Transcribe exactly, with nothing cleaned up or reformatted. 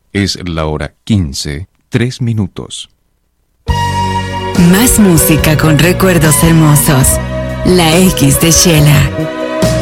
Es la hora quince, tres minutos. Más música con recuerdos hermosos. La X de Shela.